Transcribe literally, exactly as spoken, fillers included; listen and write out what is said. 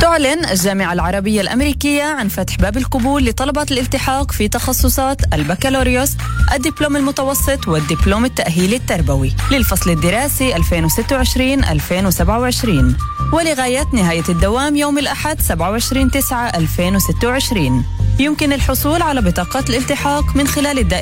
تعلن الجامعة العربية الأمريكية عن فتح باب القبول لطلبة الالتحاق في تخصصات البكالوريوس، الدبلوم المتوسط والدبلوم التأهيلي التربوي للفصل الدراسي ألفين وستة وعشرين ألفين وسبعة وعشرين، ولغاية نهاية الدوام يوم الأحد سبعة وعشرين تسعة ألفين وستة وعشرين. يمكن الحصول على بطاقة الالتحاق من خلال الدائرة